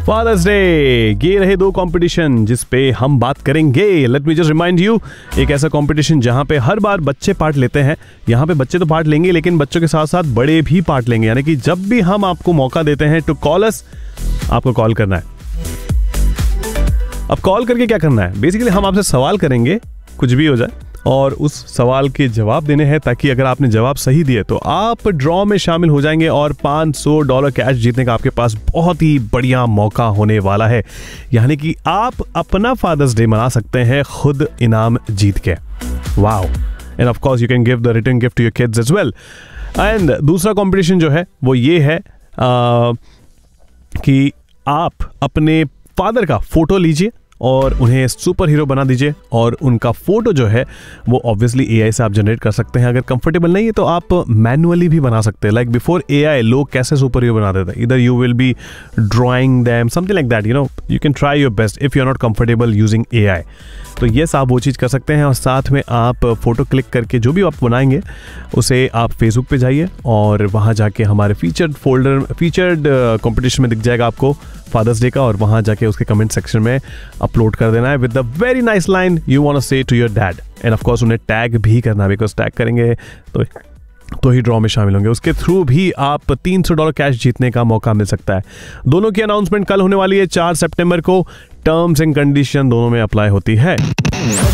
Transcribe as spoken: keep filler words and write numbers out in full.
Fathers day, ये रहे दो कंपटीशन जिस पे हम बात करेंगे। Let me just remind you, एक ऐसा कंपटीशन जहां पे हर बार बच्चे पार्ट लेते हैं। यहाँ पे बच्चे तो पार्ट लेंगे, लेकिन बच्चों के साथ साथ बड़े भी पार्ट लेंगे। यानी कि जब भी हम आपको मौका देते हैं टू कॉल अस, आपको कॉल करना है। अब कॉल करके क्या करना है, बेसिकली हम आपसे सवाल करेंगे, कुछ भी हो जाए, और उस सवाल के जवाब देने हैं, ताकि अगर आपने जवाब सही दिए तो आप ड्रॉ में शामिल हो जाएंगे और पाँच सौ डॉलर कैश जीतने का आपके पास बहुत ही बढ़िया मौका होने वाला है। यानी कि आप अपना फादर्स डे मना सकते हैं खुद इनाम जीत के। Wow. End of course you can give the return gift to your kids as well. And दूसरा कंपटीशन जो है वो ये है आ, कि आप अपने फादर का फोटो लीजिए और उन्हें सुपर हीरो बना दीजिए, और उनका फोटो जो है वो ऑब्वियसली एआई से आप जनरेट कर सकते हैं। अगर कंफर्टेबल नहीं है तो आप मैनुअली भी बना सकते हैं। लाइक बिफोर एआई लोग कैसे सुपर हीरो बना देते हैं, इधर you will be drawing them something like that, you know, you can try your best if you are not comfortable using AI. तो यस, आप वो चीज़ कर सकते हैं। और साथ में आप फोटो क्लिक करके जो भी आप बनाएंगे उसे आप फेसबुक पे जाइए और वहाँ जाके हमारे फीचर्ड फोल्डर फीचर्ड कंपटीशन में दिख जाएगा आपको फादर्स डे का, और वहाँ जाके उसके कमेंट सेक्शन में अपलोड कर देना है with the very nice line you want to से to your dad. End of course उन्हें टैग भी करना है, बिकॉज टैग करेंगे तो तो ही ड्रॉ में शामिल होंगे। उसके थ्रू भी आप तीन सौ डॉलर कैश जीतने का मौका मिल सकता है। दोनों की अनाउंसमेंट कल होने वाली है चार सितंबर को। टर्म्स एंड कंडीशन दोनों में अप्लाई होती है।